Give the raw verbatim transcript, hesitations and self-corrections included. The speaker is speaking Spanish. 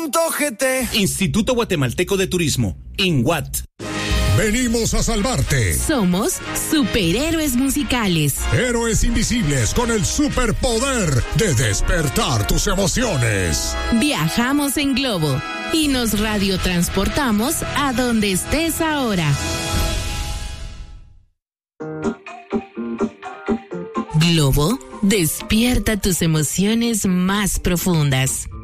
Instituto G T. Instituto Guatemalteco de Turismo, INGUAT. Venimos a salvarte. Somos superhéroes musicales. Héroes invisibles con el superpoder de despertar tus emociones. Viajamos en globo y nos radiotransportamos a donde estés ahora. Globo, despierta tus emociones más profundas.